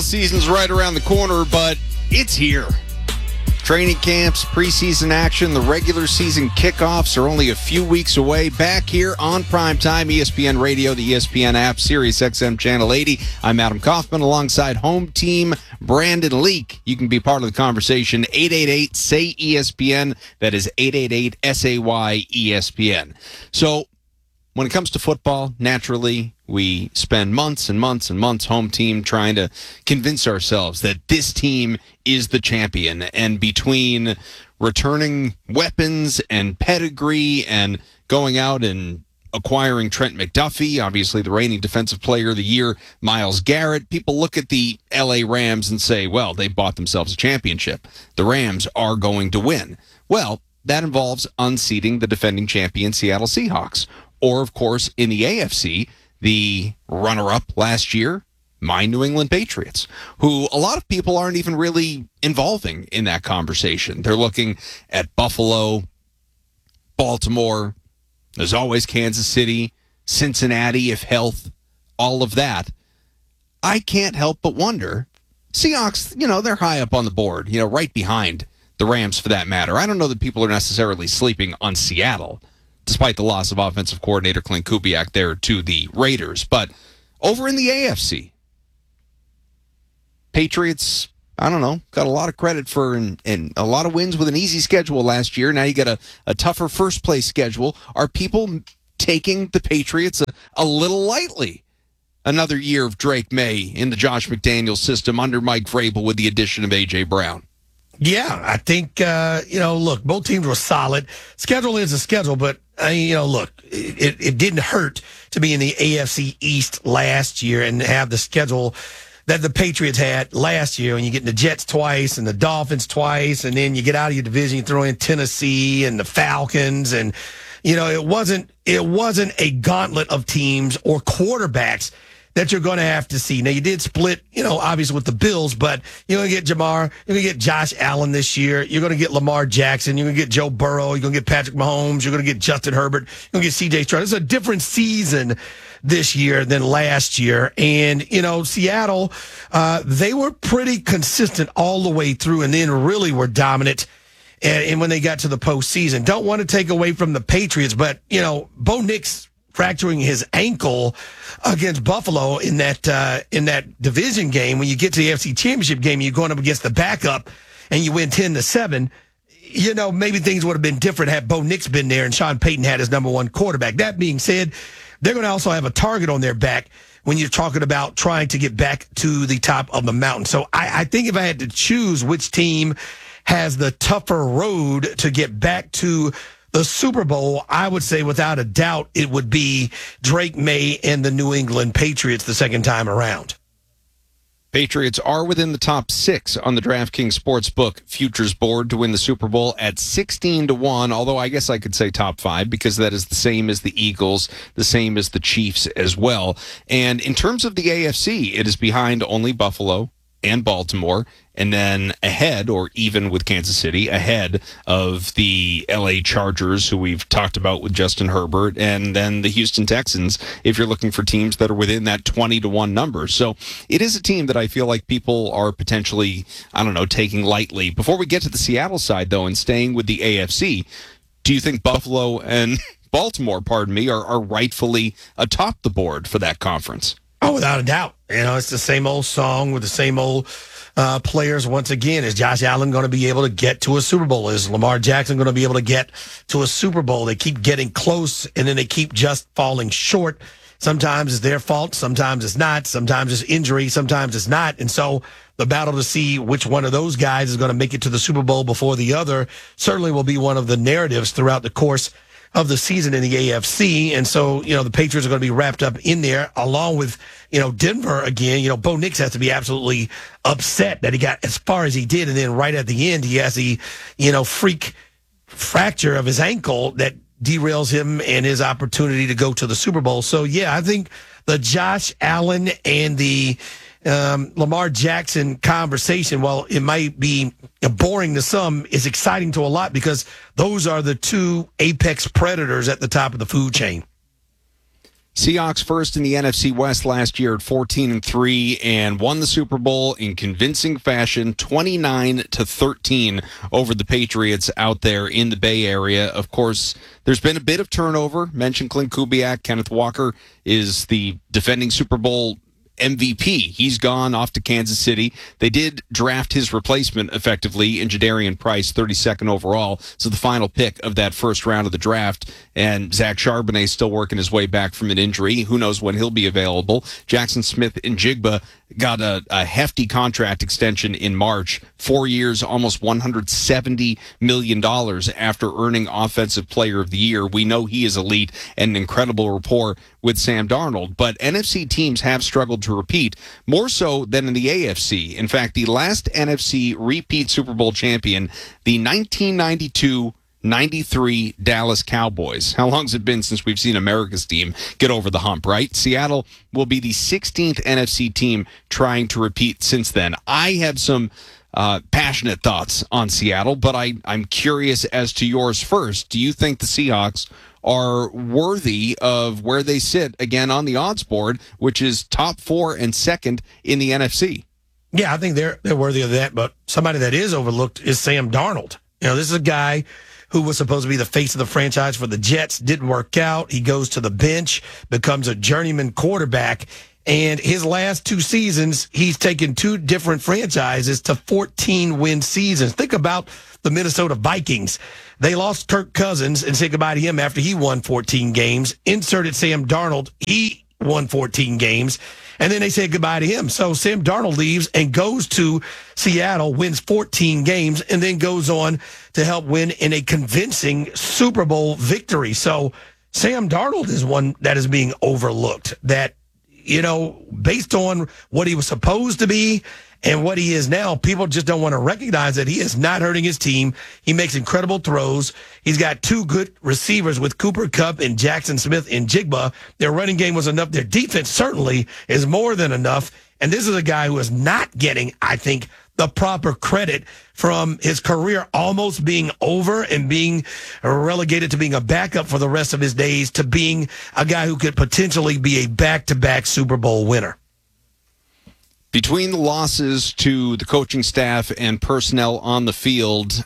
season's right around the corner, but it's here. Training camps, preseason action, the regular season kickoffs are only a few weeks away. Back here on Primetime, ESPN Radio, the ESPN app, Sirius XM Channel 80. I'm Adam Kaufman alongside home team Brandon Leak. You can be part of the conversation, 888-SAY-ESPN. That is 888-SAY-ESPN. So when it comes to football, naturally, we spend months and months and months home team trying to convince ourselves that this team is the champion. And between returning weapons and pedigree and going out and acquiring Trent McDuffie, obviously the reigning defensive player of the year, Myles Garrett, people look at the LA Rams and say, well, they bought themselves a championship. The Rams are going to win. Well, that involves unseating the defending champion Seattle Seahawks. Or, of course, in the AFC, the runner-up last year, my New England Patriots, who a lot of people aren't even really involving in that conversation. They're looking at Buffalo, Baltimore, there's always Kansas City, Cincinnati, if health, all of that. I can't help but wonder, Seahawks, they're high up on the board, right behind the Rams for that matter. I don't know that people are necessarily sleeping on Seattle, despite the loss of offensive coordinator Clint Kubiak there to the Raiders. But over in the AFC, Patriots, I don't know, got a lot of credit for and a lot of wins with an easy schedule last year. Now you got a tougher first-place schedule. Are people taking the Patriots a little lightly? Another year of Drake May in the Josh McDaniels system under Mike Vrabel with the addition of A.J. Brown. Yeah, I think, look, both teams were solid. Schedule is a schedule, but, look, it didn't hurt to be in the AFC East last year and have the schedule that the Patriots had last year. And you get the Jets twice and the Dolphins twice, and then you get out of your division, you throw in Tennessee and the Falcons. And, it wasn't a gauntlet of teams or quarterbacks that you're going to have to see. Now, you did split, obviously with the Bills, but you're going to get Jamar, you're going to get Josh Allen this year, you're going to get Lamar Jackson, you're going to get Joe Burrow, you're going to get Patrick Mahomes, you're going to get Justin Herbert, you're going to get C.J. Stroud. It's a different season this year than last year. And, Seattle, they were pretty consistent all the way through and then really were dominant. And when they got to the postseason, don't want to take away from the Patriots, but, Bo Nix fracturing his ankle against Buffalo in that division game. When you get to the AFC Championship game, you're going up against the backup and you win 10-7. Maybe things would have been different had Bo Nix been there and Sean Payton had his number one quarterback. That being said, they're going to also have a target on their back when you're talking about trying to get back to the top of the mountain. So I think if I had to choose which team has the tougher road to get back to the Super Bowl, I would say without a doubt it would be Drake May and the New England Patriots the second time around. Patriots are within the top 6 on the DraftKings Sportsbook futures board to win the Super Bowl at 16-1, although I guess I could say top 5 because that is the same as the Eagles, the same as the Chiefs as well. And in terms of the AFC, it is behind only Buffalo and Baltimore, and then ahead, or even with Kansas City, ahead of the LA Chargers, who we've talked about with Justin Herbert, and then the Houston Texans, if you're looking for teams that are within that 20-1 number. So it is a team that I feel like people are potentially, taking lightly. Before we get to the Seattle side, though, and staying with the AFC, do you think Buffalo and Baltimore, are rightfully atop the board for that conference? Oh, without a doubt. It's the same old song with the same old players once again. Is Josh Allen going to be able to get to a Super Bowl? Is Lamar Jackson going to be able to get to a Super Bowl? They keep getting close, and then they keep just falling short. Sometimes it's their fault. Sometimes it's not. Sometimes it's injury. Sometimes it's not. And so the battle to see which one of those guys is going to make it to the Super Bowl before the other certainly will be one of the narratives throughout the course of the season in the AFC. And so, the Patriots are going to be wrapped up in there along with, Denver again. Bo Nix has to be absolutely upset that he got as far as he did. And then right at the end, he has the, freak fracture of his ankle that derails him and his opportunity to go to the Super Bowl. So, yeah, I think the Josh Allen and the Lamar Jackson conversation, while it might be boring to some, is exciting to a lot because those are the two apex predators at the top of the food chain. Seahawks first in the NFC West last year at 14-3 and won the Super Bowl in convincing fashion, 29-13 over the Patriots out there in the Bay Area. Of course, there's been a bit of turnover. Mentioned Clint Kubiak. Kenneth Walker is the defending Super Bowl MVP. He's gone off to Kansas City. They did draft his replacement effectively in Jadarian Price, 32nd overall. So the final pick of that first round of the draft. And Zach Charbonnet still working his way back from an injury. Who knows when he'll be available. Jackson Smith and Jigba got a hefty contract extension in March. 4 years, almost $170 million after earning Offensive Player of the Year. We know he is elite and an incredible rapport with Sam Darnold. But NFC teams have struggled to repeat, more so than in the AFC. In fact, the last NFC repeat Super Bowl champion, the 1992-93 Dallas Cowboys. How long has it been since we've seen America's team get over the hump, right? Seattle will be the 16th NFC team trying to repeat since then. I have some passionate thoughts on Seattle, but I'm curious as to yours first. Do you think the Seahawks are worthy of where they sit again on the odds board, which is top 4 and second in the NFC? Yeah, I think they're worthy of that, but somebody that is overlooked is Sam Darnold. You know, this is a guy who was supposed to be the face of the franchise for the Jets, didn't work out. He goes to the bench, becomes a journeyman quarterback, and his last 2 seasons, he's taken 2 different franchises to 14-win seasons. Think about the Minnesota Vikings. They lost Kirk Cousins and said goodbye to him after he won 14 games. Inserted Sam Darnold. He won 14 games. And then they said goodbye to him. So Sam Darnold leaves and goes to Seattle, wins 14 games, and then goes on to help win in a convincing Super Bowl victory. So Sam Darnold is one that is being overlooked. That, you know, based on what he was supposed to be and what he is now, people just don't want to recognize that he is not hurting his team. He makes incredible throws. He's got 2 good receivers with Cooper Kupp and Jackson Smith and Jigba. Their running game was enough. Their defense certainly is more than enough. And this is a guy who is not getting, I think, the proper credit from his career almost being over and being relegated to being a backup for the rest of his days, to being a guy who could potentially be a back-to-back Super Bowl winner. Between the losses to the coaching staff and personnel on the field,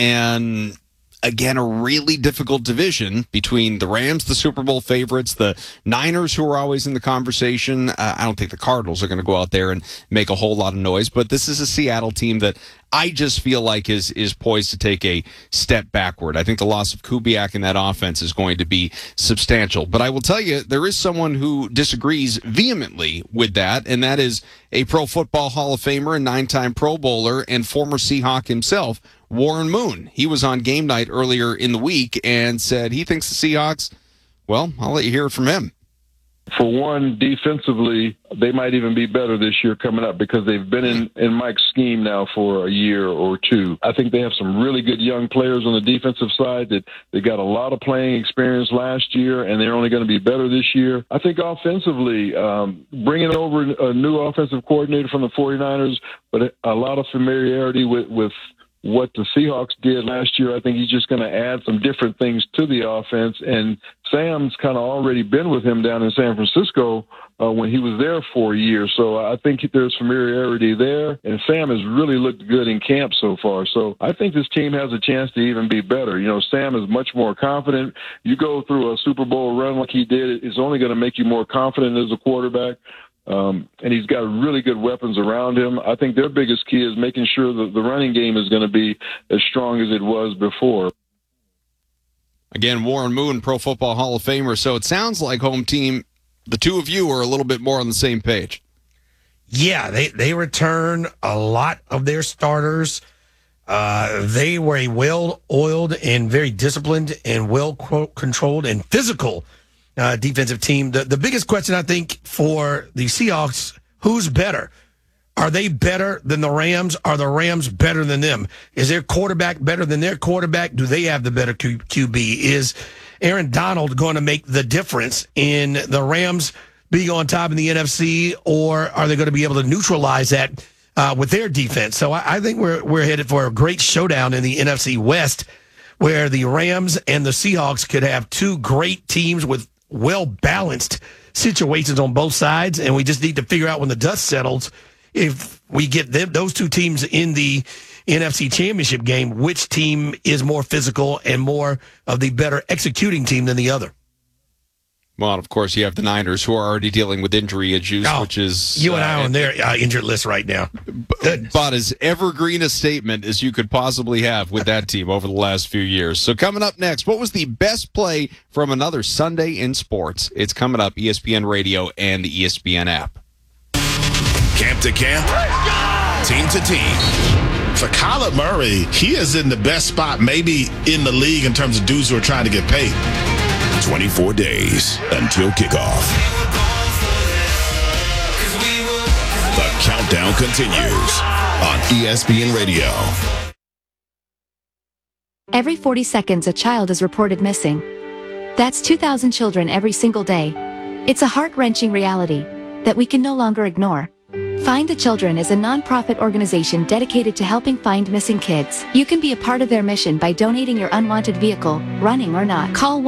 and again, a really difficult division between the Rams, the Super Bowl favorites, the Niners, who are always in the conversation. I don't think the Cardinals are going to go out there and make a whole lot of noise, but this is a Seattle team that I just feel like is poised to take a step backward. I think the loss of Kubiak in that offense is going to be substantial. But I will tell you, there is someone who disagrees vehemently with that, and that is a Pro Football Hall of Famer, a 9-time Pro Bowler, and former Seahawk himself, Warren Moon. He was on Game Night earlier in the week and said he thinks the Seahawks, well, I'll let you hear it from him. For one, defensively, they might even be better this year coming up because they've been in Mike's scheme now for a year or 2. I think they have some really good young players on the defensive side that they got a lot of playing experience last year, and they're only going to be better this year. I think offensively, bringing over a new offensive coordinator from the 49ers, but a lot of familiarity with what the Seahawks did last year. I think he's just going to add some different things to the offense. And Sam's kind of already been with him down in San Francisco when he was there for a year. So I think there's familiarity there. And Sam has really looked good in camp so far. So I think this team has a chance to even be better. You know, Sam is much more confident. You go through a Super Bowl run like he did, it's only going to make you more confident as a quarterback. And he's got really good weapons around him. I think their biggest key is making sure that the running game is going to be as strong as it was before. Again, Warren Moon, Pro Football Hall of Famer. So it sounds like, home team, the two of you are a little bit more on the same page. Yeah, they return a lot of their starters. They were a well-oiled and very disciplined and well-controlled and physical defensive team. The biggest question, I think, for the Seahawks, who's better? Are they better than the Rams? Are the Rams better than them? Is their quarterback better than their quarterback? Do they have the better QB? Is Aaron Donald going to make the difference in the Rams being on top in the NFC, or are they going to be able to neutralize that with their defense? So I think we're headed for a great showdown in the NFC West, where the Rams and the Seahawks could have 2 great teams with well-balanced situations on both sides, and we just need to figure out when the dust settles, if we get those two teams in the NFC Championship game, which team is more physical and more of the better executing team than the other. Well, of course, you have the Niners, who are already dealing with injury issues, which is... You and I on their injured list right now. About as evergreen a statement as you could possibly have with that team over the last few years. So coming up next, what was the best play from another Sunday in sports? It's coming up, ESPN Radio and the ESPN app. Camp to camp, team to team. For Kyler Murray, he is in the best spot maybe in the league in terms of dudes who are trying to get paid. 24 days until kickoff. The countdown continues on ESPN Radio. Every 40 seconds, a child is reported missing. That's 2,000 children every single day. It's a heart-wrenching reality that we can no longer ignore. Find the Children is a non-profit organization dedicated to helping find missing kids. You can be a part of their mission by donating your unwanted vehicle, running or not. Call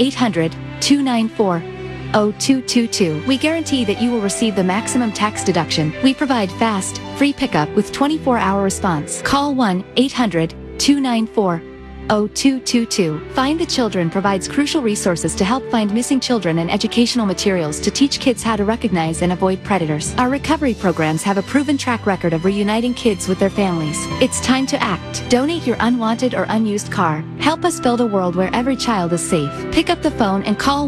1-800-294-0222. We guarantee that you will receive the maximum tax deduction. We provide fast, free pickup with 24-hour response. Call 1-800-294-0222. Find the Children provides crucial resources to help find missing children and educational materials to teach kids how to recognize and avoid predators. Our recovery programs have a proven track record of reuniting kids with their families. It's time to act. Donate your unwanted or unused car. Help us build a world where every child is safe. Pick up the phone and call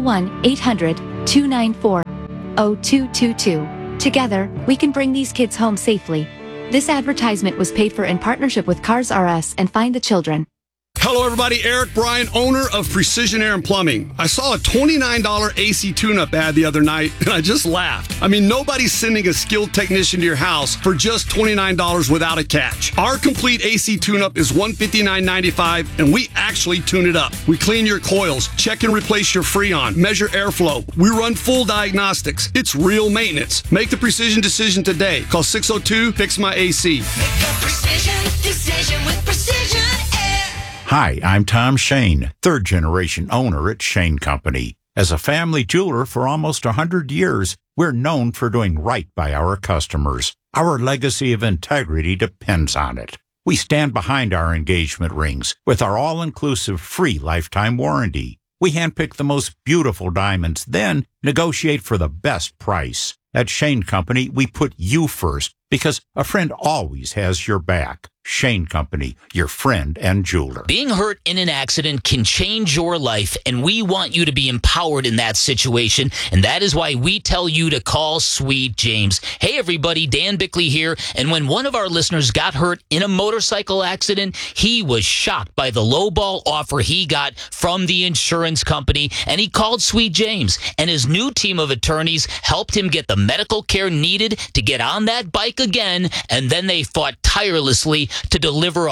1-800-294-0222. Together, we can bring these kids home safely. This advertisement was paid for in partnership with Cars R Us and Find the Children. Hello, everybody. Eric Bryan, owner of Precision Air and Plumbing. I saw a $29 AC tune-up ad the other night, and I just laughed. I mean, nobody's sending a skilled technician to your house for just $29 without a catch. Our complete AC tune-up is $159.95, and we actually tune it up. We clean your coils, check and replace your Freon, measure airflow. We run full diagnostics. It's real maintenance. Make the precision decision today. Call 602-FIX-MY-AC. Make a precision decision with Precision Air. Hi, I'm Tom Shane, third-generation owner at Shane Company. As a family jeweler for almost 100 years, we're known for doing right by our customers. Our legacy of integrity depends on it. We stand behind our engagement rings with our all-inclusive free lifetime warranty. We handpick the most beautiful diamonds, then negotiate for the best price. At Shane Company, we put you first because a friend always has your back. Shane Company, your friend and jeweler. Being hurt in an accident can change your life, and we want you to be empowered in that situation, and that is why we tell you to call Sweet James. Hey, everybody, Dan Bickley here, and when one of our listeners got hurt in a motorcycle accident, he was shocked by the lowball offer he got from the insurance company, and he called Sweet James, and his new team of attorneys helped him get the medical care needed to get on that bike again, and then they fought tirelessly to deliver a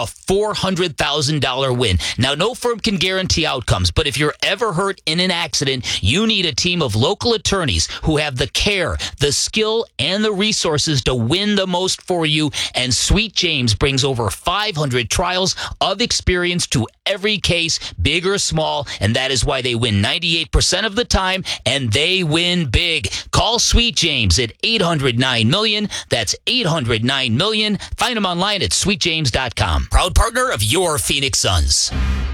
$400,000 win. Now, no firm can guarantee outcomes, but if you're ever hurt in an accident, you need a team of local attorneys who have the care, the skill, and the resources to win the most for you. And Sweet James brings over 500 trials of experience to every case, big or small, and that is why they win 98% of the time, and they win big. Call Sweet James at 800-9-MILLION. That's 800-9-MILLION. Find them online at sweetjames.com. Proud partner of your Phoenix Suns.